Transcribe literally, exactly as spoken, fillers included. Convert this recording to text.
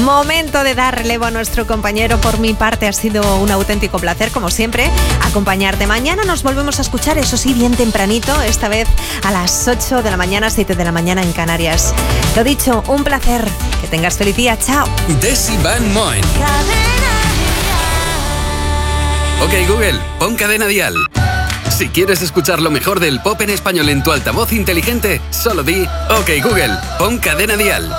Momento de dar relevo a nuestro compañero. Por mi parte ha sido un auténtico placer, como siempre, acompañarte. Mañana nos volvemos a escuchar, eso sí, bien tempranito, esta vez a las ocho de la mañana, siete de la mañana en Canarias. Lo dicho, un placer. Que tengas feliz día. Chao. Desi Van Moen. Ok, Google, pon Cadena Dial. Si quieres escuchar lo mejor del pop en español en tu altavoz inteligente, solo di: Ok, Google, pon Cadena Dial.